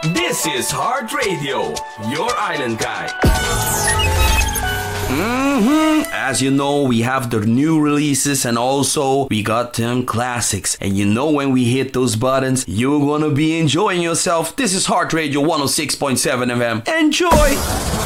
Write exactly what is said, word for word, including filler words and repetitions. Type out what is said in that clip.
This is Heart Radio, your island guide. Mm-hmm. As you know, we have the new releases and also we got them classics. And you know when we hit those buttons, you're gonna be enjoying yourself. This is Heart Radio one oh six point seven F M. Enjoy!